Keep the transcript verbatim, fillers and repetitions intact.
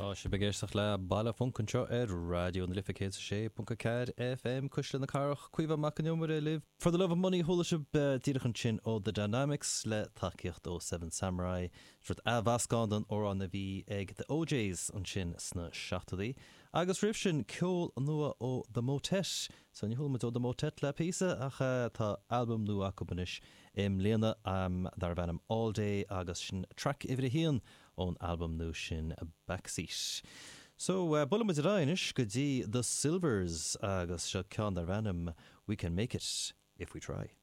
Tá sé begéisteach le bailla funcan seo ar radio na lifa cé sé punca céad F M cuisle na carach cuiomh mac an numar live. For the love of money thola se dírechan sin ó The Dynamics le takeíocht ó Seven Samurai trut a bhascán don órán na bhí ag The O Js an sin sna seachtaí. Agus rih sin ceol nua ó The Motet. So ní thula ó The Motet le písa ach tá album nua acu banis im léana am dar bhenam All Day agus sin track ifir hían ón album nu sin Backseat. So uh, bulla mu ráinis go dtí The Silvers agus se cean dar bhenam We Can Make It If We Try.